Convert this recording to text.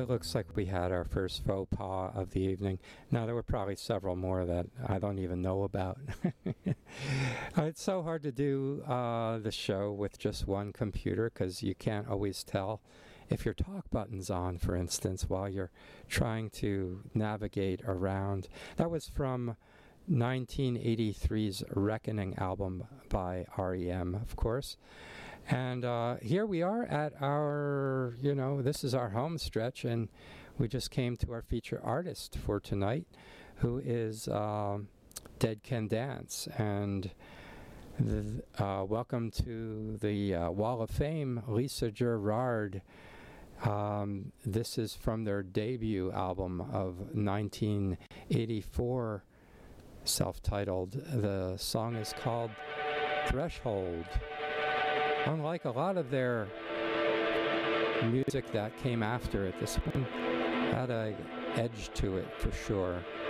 it looks like we had our first faux pas of the evening. Now, there were probably several more that I don't even know about. It's so hard to do the show with just one computer because you can't always tell if your talk button's on, for instance, while you're trying to navigate around. That was from 1983's Reckoning album by REM, of course. And here we are at our, this is our home stretch, and we just came to our feature artist for tonight, who is Dead Can Dance. And welcome to the Wall of Fame, Lisa Gerrard. This is from their debut album of 1984, self-titled. The song is called Threshold. Unlike a lot of their music that came after it, this one had an edge to it for sure.